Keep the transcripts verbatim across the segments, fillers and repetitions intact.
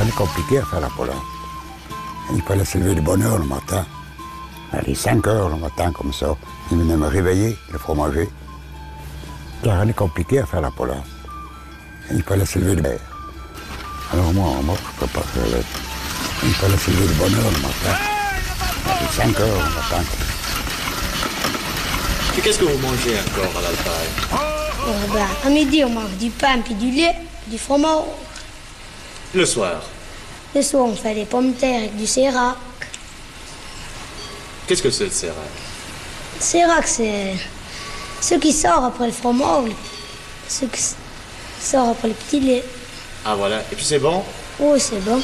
rien de compliqué à faire la Pologne. Il fallait se lever de bonne heure le matin. Allez, cinq heures le matin comme ça. Il venait me réveiller, le fromager. Il n'y a rien de compliqué à faire la Pologne. Il fallait se lever de bonne heure. Alors moi, moi, je ne peux pas faire le... Il fallait se lever de bonne heure le matin. Allez, cinq heures le matin. Et qu'est-ce que vous mangez encore à l'Altaï? Euh, ben, à midi, on mange du pain, puis du lait, du fromage. Le soir? Le soir, on fait des pommes de terre avec du sérac. Qu'est-ce que c'est le sérac? Le sérac, c'est ce qui sort après le fromage, ce qui sort après le petit lait. Ah voilà, et puis c'est bon? Oh, c'est bon.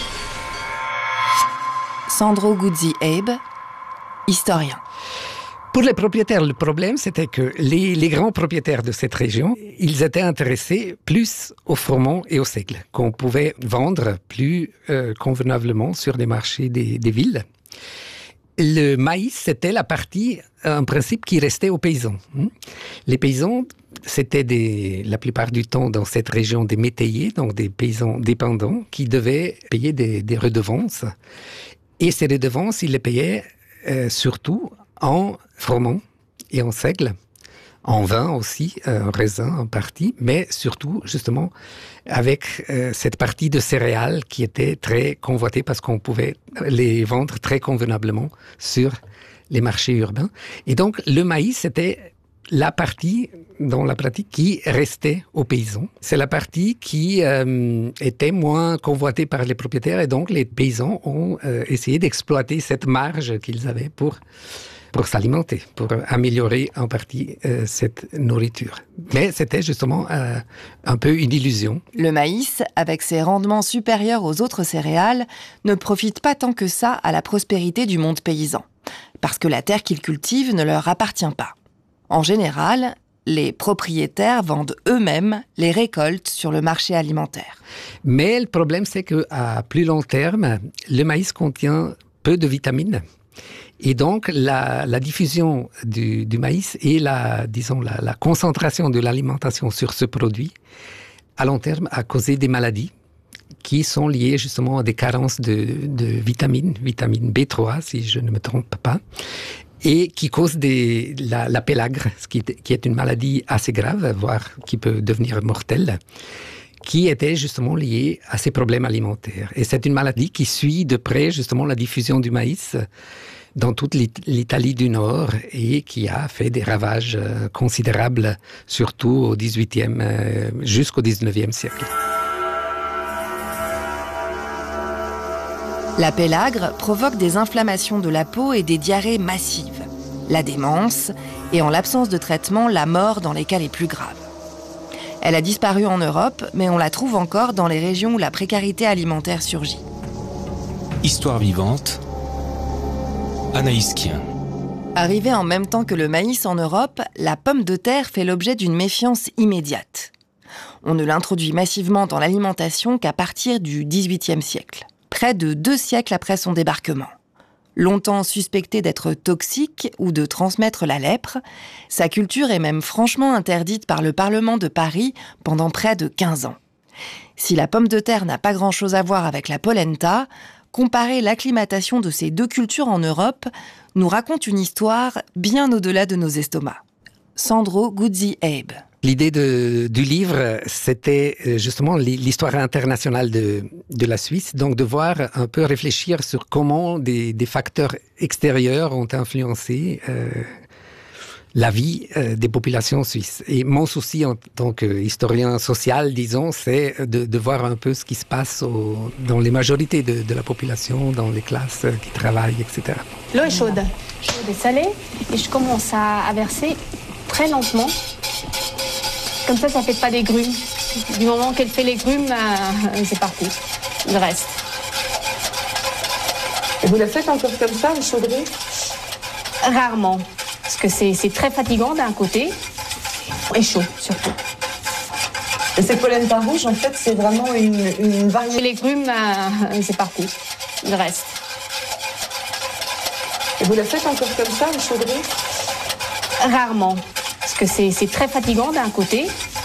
Sandro Guzzi Abe, historien. Pour les propriétaires, le problème, c'était que les, les grands propriétaires de cette région, ils étaient intéressés plus au froment et au seigle, qu'on pouvait vendre plus euh, convenablement sur les marchés des, des villes. Le maïs, c'était la partie, en principe, qui restait aux paysans. Les paysans, c'était des, la plupart du temps dans cette région des métayers, donc des paysans dépendants, qui devaient payer des, des redevances. Et ces redevances, ils les payaient euh, surtout en froment et en seigle, en vin aussi, euh, en raisin en partie, mais surtout, justement, avec euh, cette partie de céréales qui était très convoitée parce qu'on pouvait les vendre très convenablement sur les marchés urbains. Et donc, le maïs, c'était la partie, dans la pratique, qui restait aux paysans. C'est la partie qui euh, était moins convoitée par les propriétaires et donc les paysans ont euh, essayé d'exploiter cette marge qu'ils avaient pour pour s'alimenter, pour améliorer en partie euh, cette nourriture. Mais c'était justement euh, un peu une illusion. Le maïs, avec ses rendements supérieurs aux autres céréales, ne profite pas tant que ça à la prospérité du monde paysan, parce que la terre qu'ils cultivent ne leur appartient pas. En général, les propriétaires vendent eux-mêmes les récoltes sur le marché alimentaire. Mais le problème, c'est qu'à plus long terme, le maïs contient peu de vitamines. Et donc, la, la diffusion du, du maïs et la, disons, la, la concentration de l'alimentation sur ce produit, à long terme, a causé des maladies qui sont liées justement à des carences de, de vitamines, vitamine B trois, si je ne me trompe pas, et qui causent des, la, la pélagre, ce qui est, qui est une maladie assez grave, voire qui peut devenir mortelle, qui était justement liée à ces problèmes alimentaires. Et c'est une maladie qui suit de près justement la diffusion du maïs dans toute l'Italie du Nord et qui a fait des ravages considérables, surtout au dix-huitième jusqu'au dix-neuvième siècle. La pélagre provoque des inflammations de la peau et des diarrhées massives, la démence et, en l'absence de traitement, la mort dans les cas les plus graves. Elle a disparu en Europe, mais on la trouve encore dans les régions où la précarité alimentaire surgit. Histoire vivante, Anaïs Kien. Arrivée en même temps que le maïs en Europe, la pomme de terre fait l'objet d'une méfiance immédiate. On ne l'introduit massivement dans l'alimentation qu'à partir du dix-huitième siècle, près de deux siècles après son débarquement. Longtemps suspectée d'être toxique ou de transmettre la lèpre, sa culture est même franchement interdite par le Parlement de Paris pendant près de quinze ans. Si la pomme de terre n'a pas grand-chose à voir avec la polenta, comparer l'acclimatation de ces deux cultures en Europe nous raconte une histoire bien au-delà de nos estomacs. Sandro Guzzi Abe. L'idée de, du livre, c'était justement l'histoire internationale de, de la Suisse, donc de voir un peu réfléchir sur comment des, des facteurs extérieurs ont influencé euh, la vie euh, des populations suisses. Et mon souci en tant qu'historien social, disons, c'est de, de voir un peu ce qui se passe au, dans les majorités de, de la population, dans les classes qui travaillent, et cetera. L'eau est chaude, chaude et salée, et je commence à, à verser très lentement. Comme ça, ça ne fait pas des grumes. Du moment qu'elle fait les grumes, euh, c'est parti. Il reste. Et vous la faites encore comme ça, vous chaudrez? Rarement. Parce que c'est, c'est très fatigant d'un côté. Et chaud, surtout. Et cette polenta rouge, en fait, c'est vraiment une, une variété. Les grumes, euh, c'est parti. Il reste. Et vous la faites encore comme ça, vous chaudrez? Rarement. Parce que c'est, c'est très fatigant d'un côté.